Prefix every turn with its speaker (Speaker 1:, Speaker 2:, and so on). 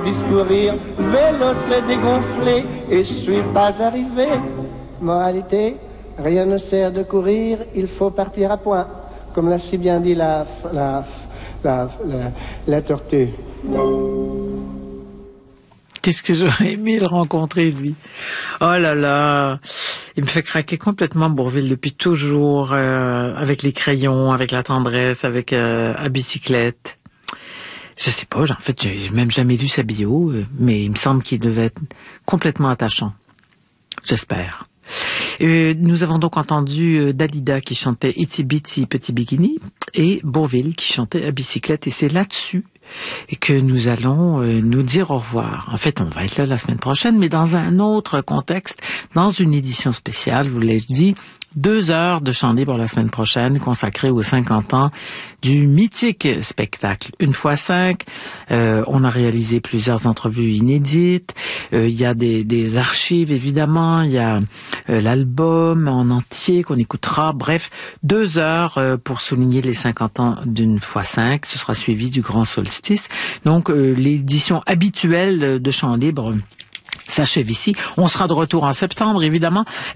Speaker 1: discourir, vélo s'est dégonflé et je suis pas arrivé. Moralité, rien ne sert de courir, il faut partir à point, comme l'a si bien dit la tortue.
Speaker 2: Qu'est-ce que j'aurais aimé le rencontrer, lui. Oh là là, il me fait craquer complètement Bourvil depuis toujours, avec les crayons, avec la tendresse, avec à bicyclette. Je sais pas, en fait, j'ai même jamais lu sa bio, mais il me semble qu'il devait être complètement attachant. J'espère. Nous avons donc entendu Dalida qui chantait Itsy Bitsy Petit Bikini et Bourvil qui chantait à bicyclette, et c'est là-dessus que nous allons nous dire au revoir. En fait, on va être là la semaine prochaine, mais dans un autre contexte, dans une édition spéciale, vous l'ai dit, 2 heures de chant libre la semaine prochaine consacrée aux 50 ans du mythique spectacle 1x5. On a réalisé plusieurs entrevues inédites. Il y a des archives, évidemment. Il y a l'album en entier qu'on écoutera. Bref, 2 heures pour souligner les 50 ans d'1x5. Ce sera suivi du grand solstice. Donc, l'édition habituelle de chant libre s'achève ici. On sera de retour en septembre, évidemment.